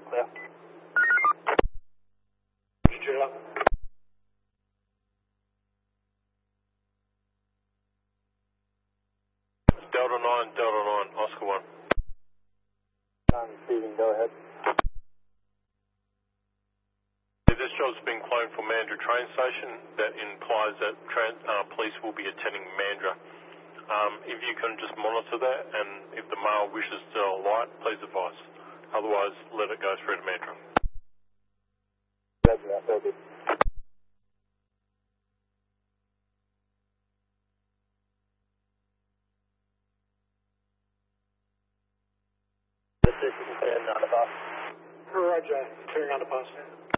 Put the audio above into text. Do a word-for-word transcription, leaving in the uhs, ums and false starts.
Clear. Julia. Delta nine, Delta nine, Oscar one. I'm receiving, go ahead. This job's been claimed for Mandurah train station. That implies that tran uh, police will be attending Mandurah. Um, if you can just monitor that, and if the male wishes to alight, please advise. Otherwise, let it go through to Mandurah. Roger that, very good. This is clearing underpass. Roger, clearing underpass now.